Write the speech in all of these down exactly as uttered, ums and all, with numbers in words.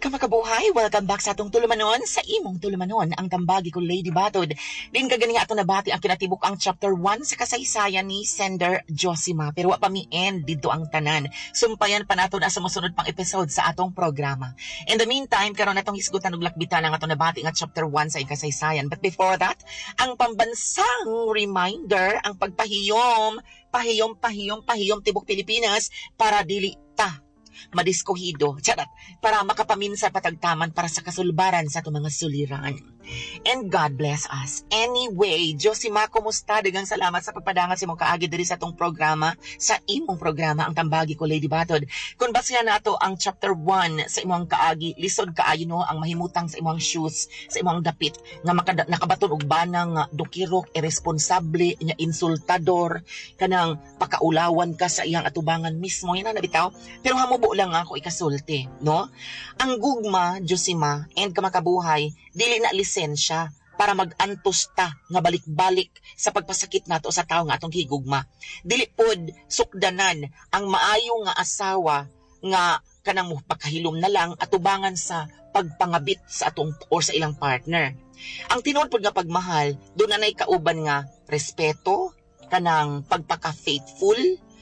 Kamakabuhay, welcome back sa atong tulumanon, sa imong tulumanon, ang tambagi ko Lady Batod. Din kagani nga ato nabati ang kinatibuk ang chapter one sa kasaysayan ni Sender Josima. Pero wa pa mi end dito ang tanan. Sumpayan pa nato na sa masunod pang episode sa atong programa. In the meantime, karon natong hisgutan ug lakbitan ang ato nabati nga chapter one sa kasaysayan. But before that, ang pambansang reminder, ang pagpahiyom, pahiyom, pahiyom, pahiyom tibok Pilipinas para dili ta madiskuhido, charat, para makapaminsa patagtaman para sa kasulbaran sa itong mga suliran. And God bless us. Anyway, Josima, kumusta? Dagang salamat sa pagpadangat sa imong kaagi diri sa itong programa, sa imong programa, ang tambagi ko Lady Batod. Kung basihan nato ang chapter one sa imong kaagi, lisod kaayo no ang mahimutang sa imong shoes, sa imong dapit, nga makada, nakabaton og banang nga dukirok, irresponsable, nya insultador, kanang pakaulawan ka sa iyang atubangan mismo, yan na nabitaw. Pero hamubo lang ako ikasulti, no? Ang gugma, Josima, and kamakabuhay, dili na lisensya para mag-antos ta nga balik-balik sa pagpasakit nato sa tao nga atong higugma. Dili pod sukdanan ang maayo nga asawa nga kanang pakahilom na lang atubangan sa pagpangabit sa atong or sa ilang partner. Ang tinuod pod nga pagmahal, doon na nay kauban nga respeto, kanang pagpaka-faithful,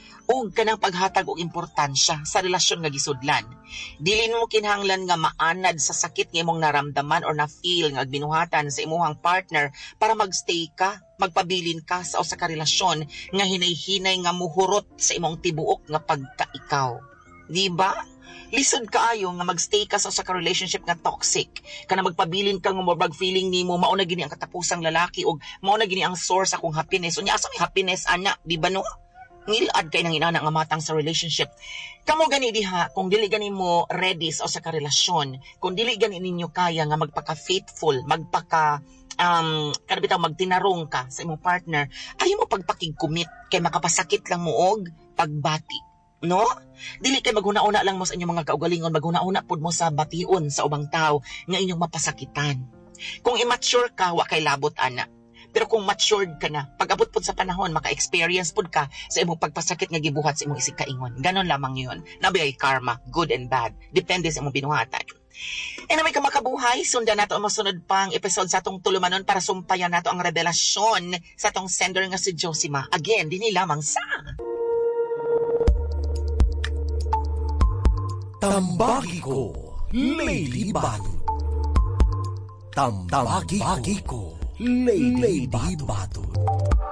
o kanang paghatag og importansya sa relasyon nga gisudlan. Dili mo kinahanglan nga maanad sa sakit nga imong naramdaman or na-feel nga binuhatan sa imong partner para magstay ka, magpabilin ka sa usa ka relasyon nga hinay-hinay nga muhurot sa imong tibuok nga pagkaikaw. Di ba? Lisod kaayo nga magstay ka sa usa ka relationship nga toxic, kana magpabilin ka nga murag feeling nimo mao na gini ang katapusang lalaki og mao na gini ang source akong happiness. Unya asa may happiness ana, di ba no? Ngilad kay nang inana nga matang sa relationship. Kamo gani diha, kung dili gani mo ready sa usa ka relasyon, kung dili gani ninyo kaya nga magpaka-faithful, magpaka um kada bitaw magtinarong ka sa imong partner, ayo mo pagpakig-commit kay makapasakit lang mo og pagbati, no? Dili kay maghuna-una lang mo sa inyong mga kaugalingon, maghuna-una pud mo sa bation sa ubang tao nga inyong mapasakitan. Kung immature ka, wa kay labot ana. Pero kung matured ka na, pag-abot po sa panahon, maka-experience po ka sa imong pagpasakit nga gibuhat sa imong isig kaingon. Ganon lamang yun. Nabiyay karma, good and bad. Depende sa imong binuhatan. E na may kamakabuhay, sundan nato ang masunod pang episode sa atong tulumanon para sumpayan nato ang revelasyon sa atong sender nga si Josima. Again, dini lamang sa Tambagi ko, Lady Batod. Tambagi ko, Lady Batod.